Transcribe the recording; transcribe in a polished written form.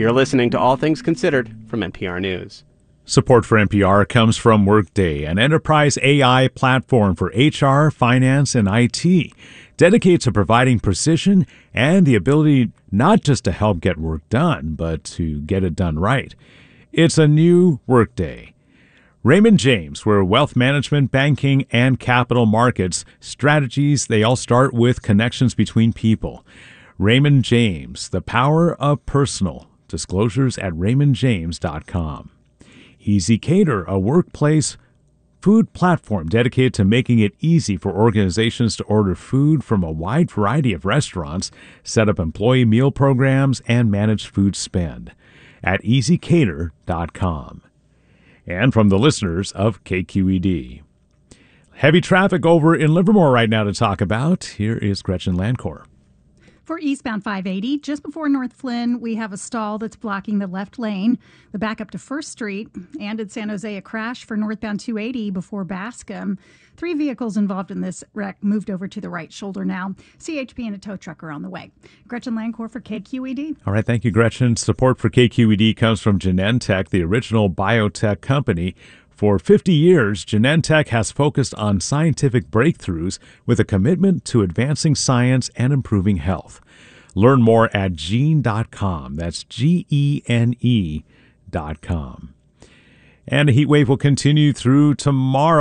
You're listening to All Things Considered from NPR News. Support for NPR comes from Workday, an enterprise AI platform for HR, finance, and IT, dedicated to providing precision and the ability not just to help get work done, but to get it done right. It's a new Workday. Raymond James, where wealth management, banking, and capital markets strategies, they all start with connections between people. Raymond James, the power of personal. Disclosures at raymondjames.com. ezCater, a workplace food platform dedicated to making it easy for organizations to order food from a wide variety of restaurants, set up employee meal programs, and manage food spend at ezCater.com. And from the listeners of KQED. Heavy traffic over in Livermore right now to talk about. Here is Gretchen Landcore. For eastbound 580, just before North Flynn, we have a stall that's blocking the left lane, the backup to 1st Street, and in San Jose, a crash for northbound 280 before Bascom. 3 vehicles involved in this wreck moved over to the right shoulder now. CHP and a tow truck are on the way. Gretchen Landcore for KQED. All right, thank you, Gretchen. Support for KQED comes from Genentech, the original biotech company. For 50 years, Genentech has focused on scientific breakthroughs with a commitment to advancing science and improving health. Learn more at gene.com. That's GENE.com. And a heat wave will continue through tomorrow.